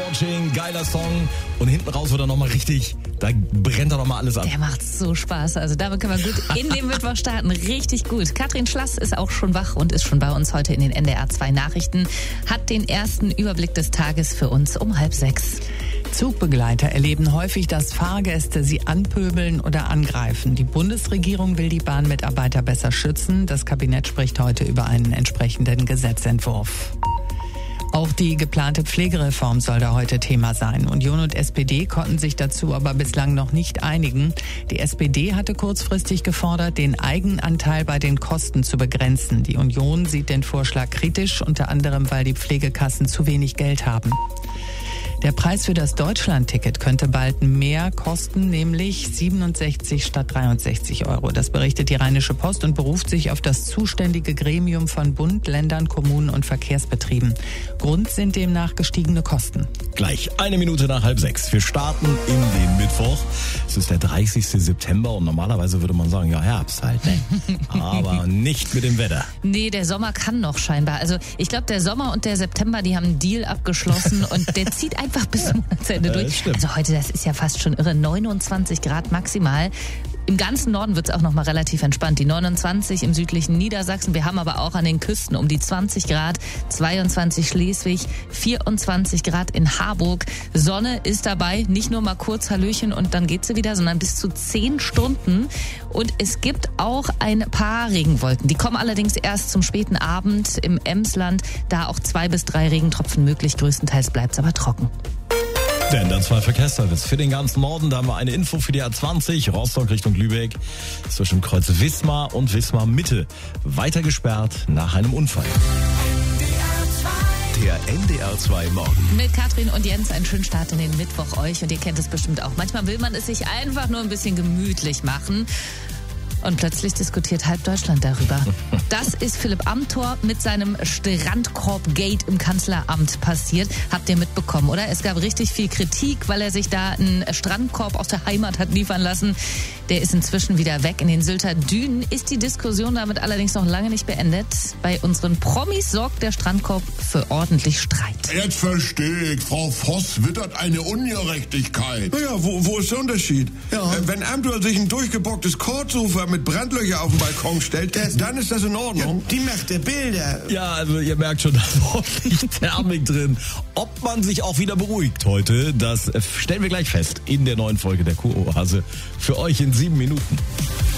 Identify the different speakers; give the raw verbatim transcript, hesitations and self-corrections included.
Speaker 1: Searching, geiler Song. Und hinten raus wird er nochmal richtig, da brennt er nochmal alles ab.
Speaker 2: Der macht so Spaß. Also damit können wir gut in den Mittwoch starten. Richtig gut. Katrin Schlass ist auch schon wach und ist schon bei uns heute in den N D R zwei Nachrichten. Hat den ersten Überblick des Tages für uns um halb sechs.
Speaker 3: Zugbegleiter erleben häufig, dass Fahrgäste sie anpöbeln oder angreifen. Die Bundesregierung will die Bahnmitarbeiter besser schützen. Das Kabinett spricht heute über einen entsprechenden Gesetzentwurf. Auch die geplante Pflegereform soll da heute Thema sein. Union und S P D konnten sich dazu aber bislang noch nicht einigen. Die S P D hatte kurzfristig gefordert, den Eigenanteil bei den Kosten zu begrenzen. Die Union sieht den Vorschlag kritisch, unter anderem, weil die Pflegekassen zu wenig Geld haben. Der Preis für das Deutschland-Ticket könnte bald mehr kosten, nämlich siebenundsechzig statt dreiundsechzig Euro. Das berichtet die Rheinische Post und beruft sich auf das zuständige Gremium von Bund, Ländern, Kommunen und Verkehrsbetrieben. Grund sind demnach gestiegene Kosten.
Speaker 1: Gleich eine Minute nach halb sechs. Wir starten in den Mittwoch. Es ist der dreißigsten September und normalerweise würde man sagen, ja, Herbst halt, ne? Aber nicht mit dem Wetter.
Speaker 2: Nee, der Sommer kann noch scheinbar. Also ich glaube, der Sommer und der September, die haben einen Deal abgeschlossen und der zieht einfach bis zum Monatsende durch.
Speaker 1: Ja,
Speaker 2: also heute, das ist ja fast schon irre, neunundzwanzig Grad maximal. Im ganzen Norden wird es auch noch mal relativ entspannt. Die neunundzwanzig im südlichen Niedersachsen. Wir haben aber auch an den Küsten um die zwanzig Grad, zweiundzwanzig Schleswig, vierundzwanzig Grad in Harburg. Sonne ist dabei, nicht nur mal kurz Hallöchen und dann geht sie wieder, sondern bis zu zehn Stunden. Und es gibt auch ein paar Regenwolken. Die kommen allerdings erst zum späten Abend im Emsland. Da auch zwei bis drei Regentropfen möglich. Größtenteils bleibt es aber trocken.
Speaker 1: Der N D R zwei Verkehrsservice für den ganzen Norden. Da haben wir eine Info für die A zwanzig, Rostock Richtung Lübeck, zwischen Kreuz Wismar und Wismar Mitte. Weiter gesperrt nach einem Unfall.
Speaker 4: Der N D R zwei Morgen.
Speaker 2: Mit Katrin und Jens einen schönen Start in den Mittwoch euch. Und ihr kennt es bestimmt auch. Manchmal will man es sich einfach nur ein bisschen gemütlich machen. Und plötzlich diskutiert halb Deutschland darüber. Das ist Philipp Amthor mit seinem Strandkorb-Gate im Kanzleramt passiert. Habt ihr mitbekommen, oder? Es gab richtig viel Kritik, weil er sich da einen Strandkorb aus der Heimat hat liefern lassen. Der ist inzwischen wieder weg. In den Sylter Dünen ist die Diskussion damit allerdings noch lange nicht beendet. Bei unseren Promis sorgt der Strandkorb für ordentlich Streit.
Speaker 5: Jetzt verstehe ich. Frau Voss wittert eine Ungerechtigkeit.
Speaker 6: Naja, wo, wo ist der Unterschied?
Speaker 5: Ja.
Speaker 6: Äh, wenn Amthor sich ein durchgebocktes Kurzsofa mit Brandlöcher auf den Balkon stellt,
Speaker 5: Das-
Speaker 6: dann ist das in Ordnung.
Speaker 5: Die macht der Bilder.
Speaker 1: Ja, also ihr merkt schon, da ist ordentlich Thermik drin. Ob man sich auch wieder beruhigt heute, das stellen wir gleich fest in der neuen Folge der Kuroase für euch in sieben Minuten.